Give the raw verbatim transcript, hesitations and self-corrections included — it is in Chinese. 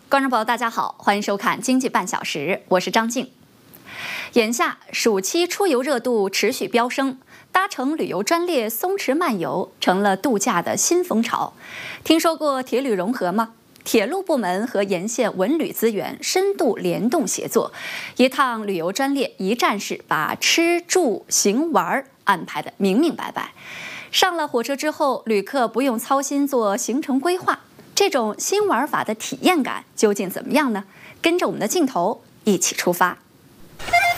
观众朋友，大家好，欢迎收看《经济半小时》，我是张静。眼下暑期出游热度持续飙升，搭乘旅游专列松弛漫游成了度假的新风潮。听说过铁旅融合吗？铁路部门和沿线文旅资源深度联动协作，一趟旅游专列一站式把吃住行玩安排得明明白白。上了火车之后，旅客不用操心做行程规划。这种新玩法的体验感究竟怎么样呢？跟着我们的镜头一起出发。